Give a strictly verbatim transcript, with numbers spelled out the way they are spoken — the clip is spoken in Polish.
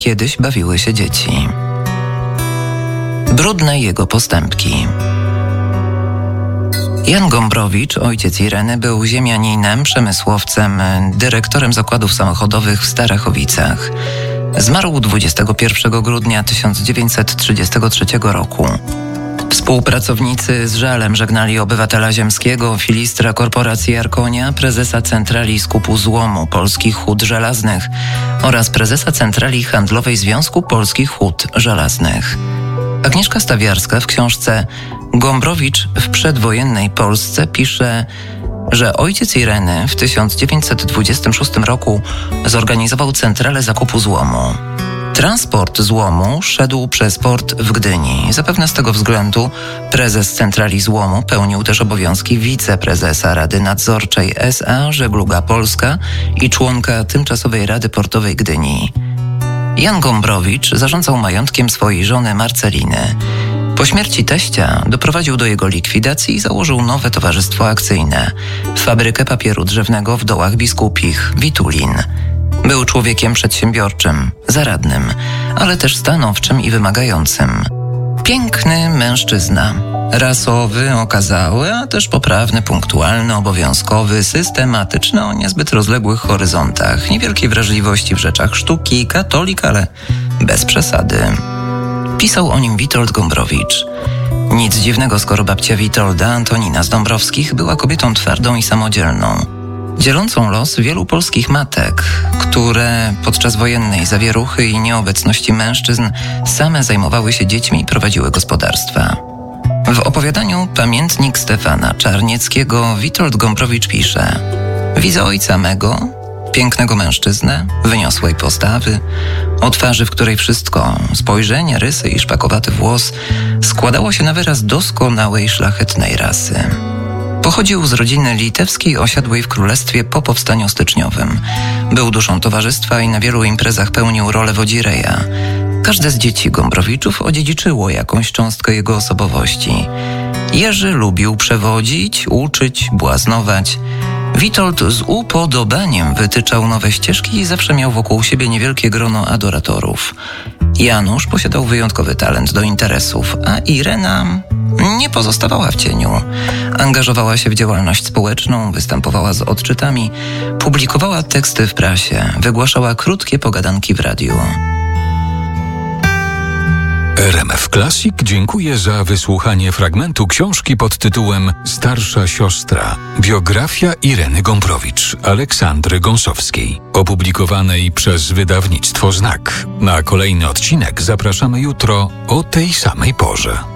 kiedyś bawiły się dzieci. Brudne jego postępki. Jan Gombrowicz, ojciec Ireny, był ziemianinem, przemysłowcem, dyrektorem zakładów samochodowych w Starachowicach. Zmarł dwudziestego pierwszego grudnia tysiąc dziewięćset trzydziestego trzeciego roku. Współpracownicy z żalem żegnali obywatela ziemskiego, filistra korporacji Arkonia, prezesa centrali skupu złomu Polskich Hut Żelaznych oraz prezesa centrali handlowej Związku Polskich Hut Żelaznych. Agnieszka Stawiarska w książce Gombrowicz w przedwojennej Polsce pisze, że ojciec Ireny w tysiąc dziewięćset dwudziestym szóstym roku zorganizował centralę zakupu złomu. Transport złomu szedł przez port w Gdyni. Zapewne z tego względu prezes centrali złomu pełnił też obowiązki wiceprezesa Rady Nadzorczej S A Żegluga Polska i członka Tymczasowej Rady Portowej Gdyni. Jan Gombrowicz zarządzał majątkiem swojej żony Marceliny. Po śmierci teścia doprowadził do jego likwidacji i założył nowe towarzystwo akcyjne, fabrykę papieru drzewnego w Dołach Biskupich, Witulin. Był człowiekiem przedsiębiorczym, zaradnym, ale też stanowczym i wymagającym. Piękny mężczyzna, rasowy, okazały, a też poprawny, punktualny, obowiązkowy, systematyczny o niezbyt rozległych horyzontach, niewielkiej wrażliwości w rzeczach sztuki, katolik, ale bez przesady. Pisał o nim Witold Gombrowicz. Nic dziwnego, skoro babcia Witolda, Antonina z Dąbrowskich, była kobietą twardą i samodzielną, dzielącą los wielu polskich matek, które podczas wojennej zawieruchy i nieobecności mężczyzn same zajmowały się dziećmi i prowadziły gospodarstwa. W opowiadaniu Pamiętnik Stefana Czarnieckiego Witold Gombrowicz pisze: widzę ojca mego, pięknego mężczyznę, wyniosłej postawy, o twarzy, w której wszystko, spojrzenie, rysy i szpakowaty włos, składało się na wyraz doskonałej, szlachetnej rasy. Pochodził z rodziny litewskiej osiadłej w królestwie po powstaniu styczniowym. Był duszą towarzystwa i na wielu imprezach pełnił rolę wodzireja. Każde z dzieci Gombrowiczów odziedziczyło jakąś cząstkę jego osobowości. Jerzy lubił przewodzić, uczyć, błaznować. Witold z upodobaniem wytyczał nowe ścieżki i zawsze miał wokół siebie niewielkie grono adoratorów. Janusz posiadał wyjątkowy talent do interesów, a Irena nie pozostawała w cieniu. Angażowała się w działalność społeczną, występowała z odczytami, publikowała teksty w prasie, wygłaszała krótkie pogadanki w radiu. R M F Classic dziękuję za wysłuchanie fragmentu książki pod tytułem Starsza siostra. Biografia Ireny Gombrowicz, Aleksandry Gąsowskiej, opublikowanej przez wydawnictwo Znak. Na kolejny odcinek zapraszamy jutro o tej samej porze.